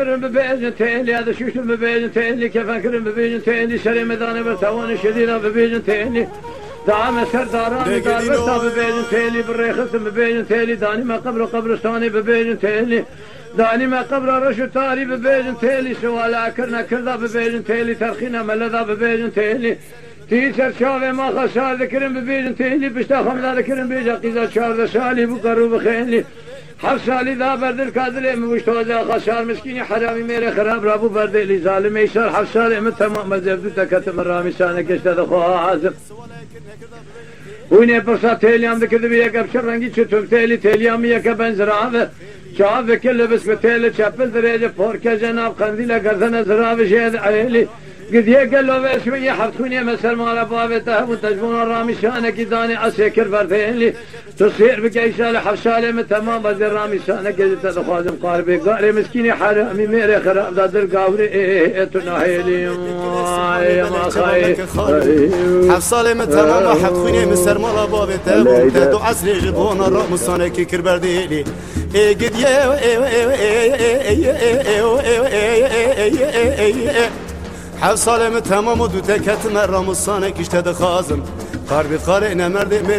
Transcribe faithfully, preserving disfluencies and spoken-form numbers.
ببيجن تيلي هذا شوش ببيجن تيلي كيف أكرم ببيجن تيلي شري مداني برتوان شدينا ببيجن تيلي دعم سرداراني دار برتا ببيجن تيلي بالريخص ببيجن تيلي داني ما قبر قبرستاني ببيجن تيلي داني ما قبر رشو تاري ببيجن تيلي سوالا كرنا كردا ببيجن تيلي ترخينا ملدا ببيجن تيلي تيسر شاوه ما خسار ذكرن ببيجن تيلي بشتا خمدا ذكرن بيجا قيزا شارد سالي بقرو بخيلي حف سالی دا بردل کادر مشتوزا خسار مسکینی حرامی میره خراب رابو بردلی ظالم ایشار حف سالی من تمام مزبدو تکتم رامی سانه کشته دخواه عازم وینه پرسا تیلیام دکرده بی یک ابشر رنگی چطور تیلی تیلیامی یک بنزراوه چاو وکل بس به تیل چپل درجه پورکه جناب قندیل گردن زراوه شهد عیلی قد يقلوا بشوية حفتوني مسر مال بابته وتجبون الرامي شانك داني اسكر بردين لي تصير بقى شال حفشالي من تمام بدر رامي شانك جت تخازم قاربي قاري مسكيني حرامي ميري خراب دادر قاوري ايه تناهيلي يا ما خاي حفصالي من تمام حفتوني مسر مال بابته وتدو عسري جبون الرامي شانك كر بردين لي قد يا حف سالم تمام و دو تکت مرام و سانه کشته دخازم قربی قاره نمرده